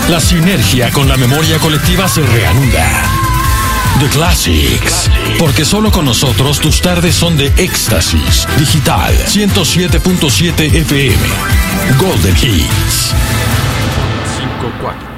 La sinergia con la memoria colectiva se reanuda. The Classics, porque solo con nosotros tus tardes son de éxtasis. Digital 107.7 FM. Golden Hits. 5-4.